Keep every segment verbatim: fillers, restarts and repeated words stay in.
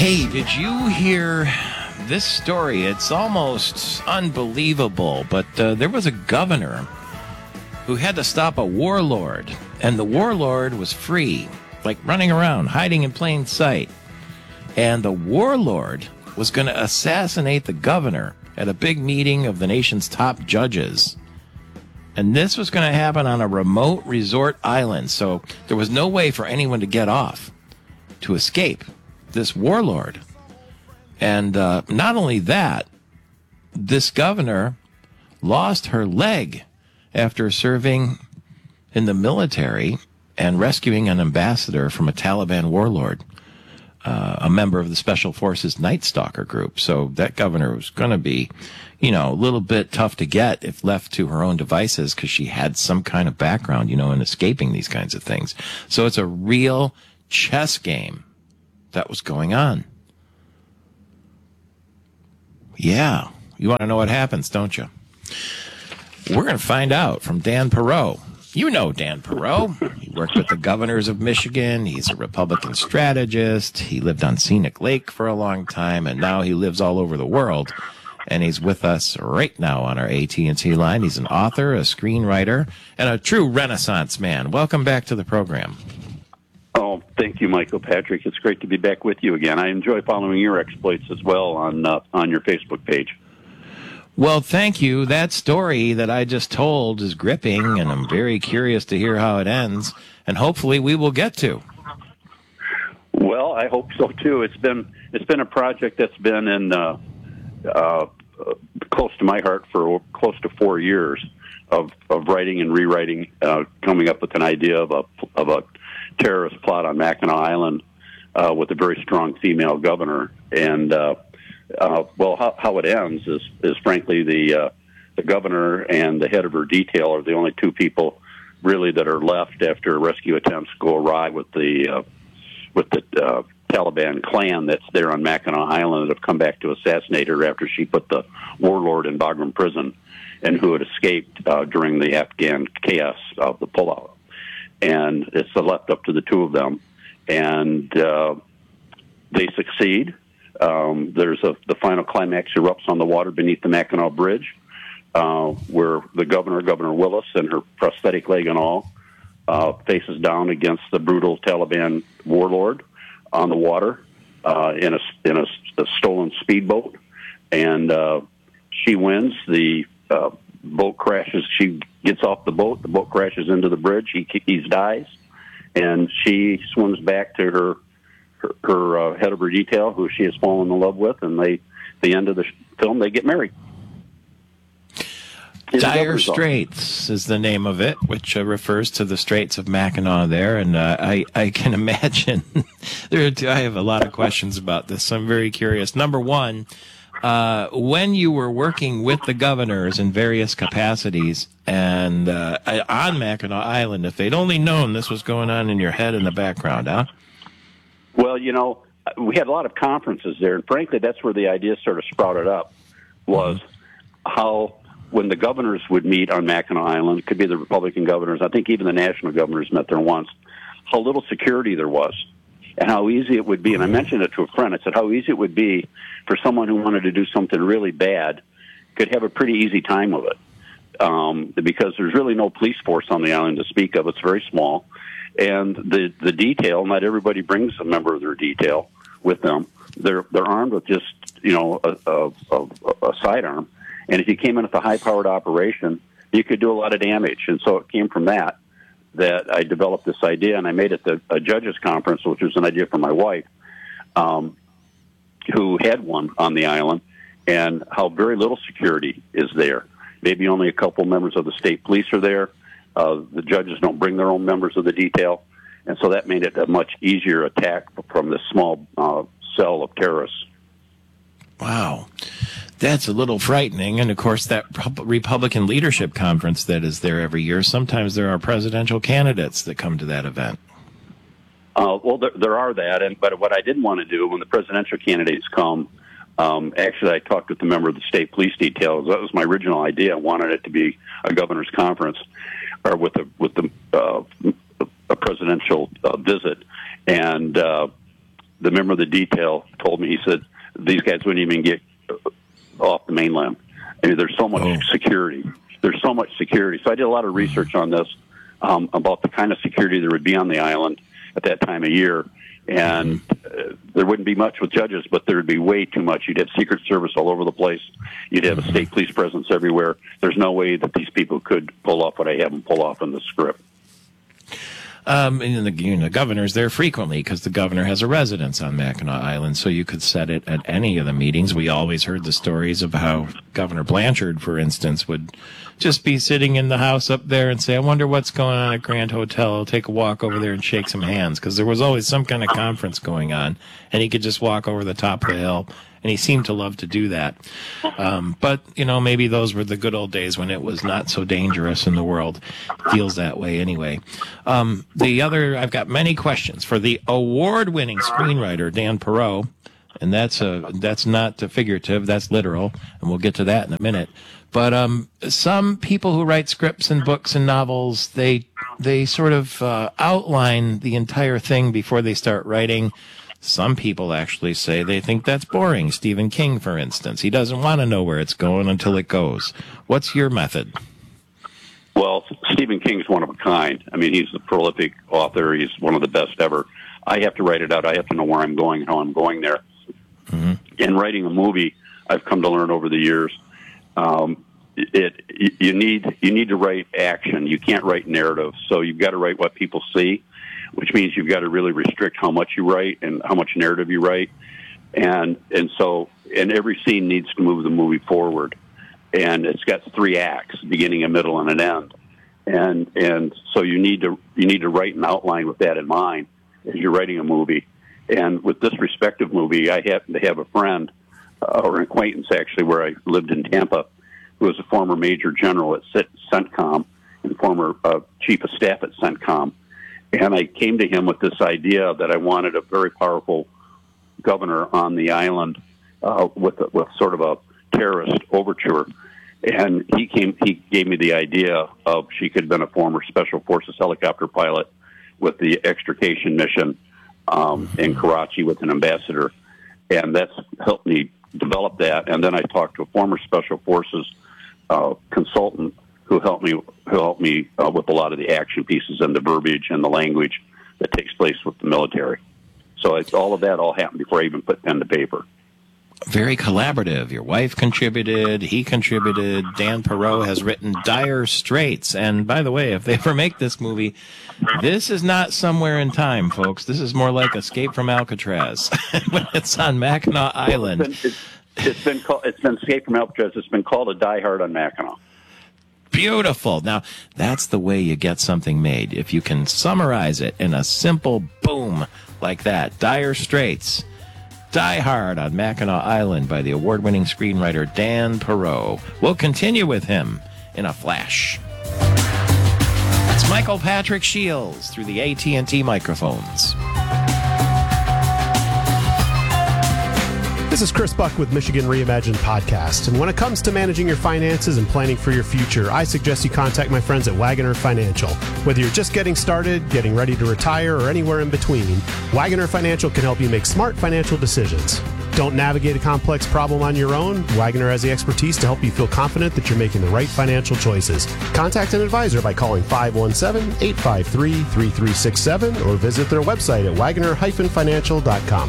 Hey, did you hear this story? It's almost unbelievable, but uh, there was a governor who had to stop a warlord, and the warlord was free, like running around, hiding in plain sight. And the warlord was going to assassinate the governor at a big meeting of the nation's top judges. And this was going to happen on a remote resort island, so there was no way for anyone to get off, to escape this warlord. And uh, not only that, this governor lost her leg after serving in the military and rescuing an ambassador from a Taliban warlord, uh, a member of the Special Forces Night Stalker group. So that governor was going to be, you know, a little bit tough to get if left to her own devices, because she had some kind of background, you know, in escaping these kinds of things. So it's a real chess game that was going on. Yeah. You want to know what happens, don't you? We're going to find out from Dan Perot. You know Dan Perot. He worked with the governors of Michigan. He's a Republican strategist. He lived on Scenic Lake for a long time, and now he lives all over the world. And he's with us right now on our A T and T line. He's an author, a screenwriter, and a true Renaissance man. Welcome back to the program. Oh, thank you, Michael Patrick. It's great to be back with you again. I enjoy following your exploits as well on uh, on your Facebook page. Well, thank you. That story that I just told is gripping, and I'm very curious to hear how it ends, and hopefully we will get to. Well, I hope so too. It's been it's been a project that's been in uh, uh, close to my heart for close to four years of of writing and rewriting, uh, coming up with an idea of a of a terrorist plot on Mackinac Island uh, with a very strong female governor. And uh, uh, well, how, how it ends is, is frankly the uh, the governor and the head of her detail are the only two people really that are left after rescue attempts go awry with the uh, with the uh, Taliban clan that's there on Mackinac Island that have come back to assassinate her after she put the warlord in Bagram prison, and who had escaped uh, during the Afghan chaos of the pullout. And it's left up to the two of them, and uh, they succeed. Um, there's a the final climax erupts on the water beneath the Mackinac Bridge, uh, where the governor, Governor Willis, and her prosthetic leg and all, uh, faces down against the brutal Taliban warlord on the water uh, in a in a, a stolen speedboat, and uh, she wins. The uh, boat crashes. She gets off the boat. The boat crashes into the bridge. He he dies, and she swims back to her her, her uh, head of her detail, who she has fallen in love with. And they, the end of the film, they get married. Dire Straits is the name of it, which uh, refers to the Straits of Mackinac there. And uh, I, I can imagine there. Are, I have a lot of questions about this, so I'm very curious. Number one, uh, when you were working with the governors in various capacities and uh, on Mackinac Island, if they'd only known this was going on in your head in the background, huh? Well, you know, we had a lot of conferences there, and frankly, that's where the idea sort of sprouted up, was mm-hmm. how when the governors would meet on Mackinac Island, it could be the Republican governors, I think even the national governors met there once, how little security there was and how easy it would be. And I mentioned it to a friend. I said how easy it would be for someone who wanted to do something really bad could have a pretty easy time with it, um, because there's really no police force on the island to speak of. It's very small. And the, the detail, not everybody brings a member of their detail with them. They're, they're armed with just, you know, a, a, a, a sidearm. And if you came in with a high-powered operation, you could do a lot of damage. And so it came from that that I developed this idea, and I made it the, a judges' conference, which was an idea for my wife, um, who had one on the island, and how very little security is there. Maybe only a couple members of the state police are there. Uh, the judges don't bring their own members of the detail. And so that made it a much easier attack from this small uh, cell of terrorists. Wow. That's a little frightening. And, of course, that Republican leadership conference that is there every year, sometimes there are presidential candidates that come to that event. Uh, well, there, there are that. And but what I didn't want to do when the presidential candidates come, um, actually I talked with the member of the state police detail. That was my original idea. I wanted it to be a governor's conference or with a, with the, uh, a presidential uh, visit. And uh, the member of the detail told me, he said, these guys wouldn't even get off the mainland. I mean, there's so much oh. security. There's so much security. So I did a lot of research on this, um, about the kind of security there would be on the island at that time of year. And uh, there wouldn't be much with judges, but there would be way too much. You'd have Secret Service all over the place. You'd have a state police presence everywhere. There's no way that these people could pull off what I have them pull off in the script. Um, and the, you know, the governor's there frequently because the governor has a residence on Mackinac Island, so you could set it at any of the meetings. We always heard the stories of how Governor Blanchard, for instance, would just be sitting in the house up there and say, I wonder what's going on at Grand Hotel. I'll take a walk over there and shake some hands, because there was always some kind of conference going on, and he could just walk over the top of the hill. And he seemed to love to do that. Um, but, you know, maybe those were the good old days when it was not so dangerous and the world feels that way anyway. Um, the other, I've got many questions for the award-winning screenwriter, Dan Perot. And that's a, that's not figurative, that's literal. And we'll get to that in a minute. But um, some people who write scripts and books and novels, they, they sort of uh, outline the entire thing before they start writing. Some people actually say they think that's boring. Stephen King, for instance. He doesn't want to know where it's going until it goes. What's your method? Well, Stephen King's one of a kind. I mean, he's a prolific author. He's one of the best ever. I have to write it out. I have to know where I'm going, how I'm going there. Mm-hmm. In writing a movie, I've come to learn over the years, um, it, it you need you need to write action. You can't write narrative. So you've got to write what people see, which means you've got to really restrict how much you write and how much narrative you write. And and so, and every scene needs to move the movie forward. And it's got three acts, beginning, a middle, and an end. And and so you need to you need to write an outline with that in mind as you're writing a movie. And with this respective movie, I happen to have a friend, uh, or an acquaintance actually, where I lived in Tampa, who was a former major general at CENTCOM and former uh, chief of staff at CENTCOM. And I came to him with this idea that I wanted a very powerful governor on the island uh, with a, with sort of a terrorist overture. And he came. He gave me the idea of she could have been a former Special Forces helicopter pilot with the extrication mission um, in Karachi with an ambassador, and that's helped me develop that. And then I talked to a former Special Forces uh, consultant who helped me who helped me uh, with a lot of the action pieces and the verbiage and the language that takes place with the military. So it's all of that all happened before I even put pen to paper. Very collaborative. Your wife contributed, he contributed. Dan Perot has written Dire Straits. And by the way, if they ever make this movie, this is not Somewhere in Time, folks. This is more like Escape from Alcatraz when it's on Mackinac Island. Well, it's been, it's, it's been called, it's been Escape from Alcatraz. It's been called a Die Hard on Mackinac. Beautiful. Now, that's the way you get something made. If you can summarize it in a simple boom like that. Dire Straits. Die Hard on Mackinac Island by the award-winning screenwriter Dan Perot. We'll continue with him in a flash. It's Michael Patrick Shields through the A T and T microphones. This is Chris Buck with Michigan Reimagined Podcast. And when it comes to managing your finances and planning for your future, I suggest you contact my friends at Wagoner Financial. Whether you're just getting started, getting ready to retire, or anywhere in between, Wagoner Financial can help you make smart financial decisions. Don't navigate a complex problem on your own. Wagoner has the expertise to help you feel confident that you're making the right financial choices. Contact an advisor by calling five one seven, eight five three, three three six seven or visit their website at wagoner dash financial dot com.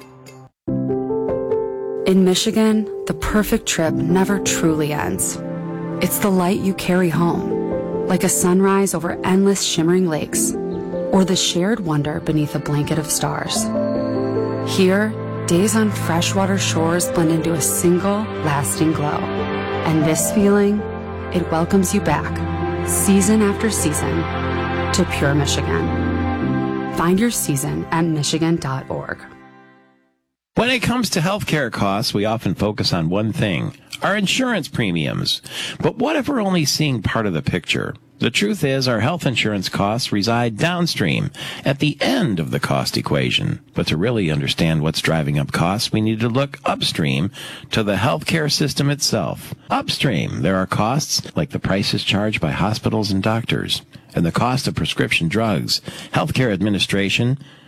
In Michigan, the perfect trip never truly ends. It's the light you carry home, like a sunrise over endless shimmering lakes, or the shared wonder beneath a blanket of stars. Here, days on freshwater shores blend into a single, lasting glow. And this feeling, it welcomes you back, season after season, to pure Michigan. Find your season at michigan dot org. When it comes to healthcare costs, we often focus on one thing, our insurance premiums. But what if we're only seeing part of the picture? The truth is, our health insurance costs reside downstream, at the end of the cost equation. But to really understand what's driving up costs, we need to look upstream to the healthcare system itself. Upstream, there are costs like the prices charged by hospitals and doctors, and the cost of prescription drugs, healthcare administration,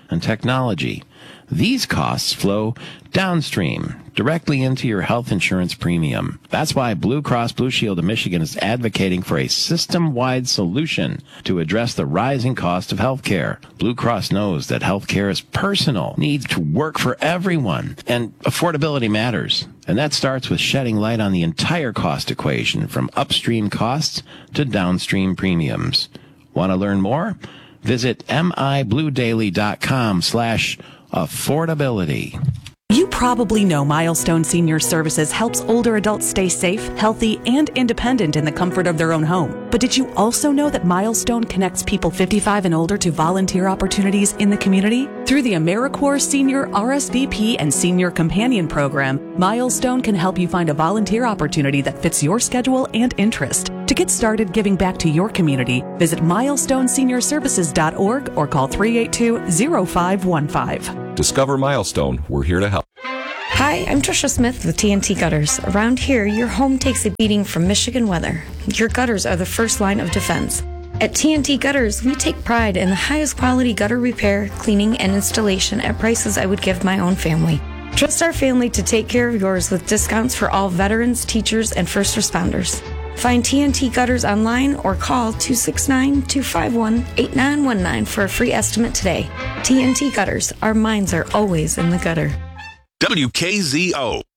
and technology. These costs flow downstream, directly into your health insurance premium. That's why Blue Cross Blue Shield of Michigan is advocating for a system-wide solution to address the rising cost of health care. Blue Cross knows that health care is personal, needs to work for everyone, and affordability matters. And that starts with shedding light on the entire cost equation, from upstream costs to downstream premiums. Want to learn more? Visit mibluedaily.com slash affordability. You probably know Milestone Senior Services helps older adults stay safe, healthy, and independent in the comfort of their own home. But did you also know that Milestone connects people fifty-five and older to volunteer opportunities in the community? Through the AmeriCorps Senior R S V P and Senior Companion Program, Milestone can help you find a volunteer opportunity that fits your schedule and interest. To get started giving back to your community, visit milestone senior services dot org or call three eight two, zero five one five. Discover Milestone. We're here to help. Hi, I'm Trisha Smith with T N T Gutters. Around here, your home takes a beating from Michigan weather. Your gutters are the first line of defense. At T N T Gutters, we take pride in the highest quality gutter repair, cleaning, and installation at prices I would give my own family. Trust our family to take care of yours with discounts for all veterans, teachers, and first responders. Find T N T Gutters online or call two six nine, two five one, eight nine one nine for a free estimate today. T N T Gutters, our minds are always in the gutter. W K Z O.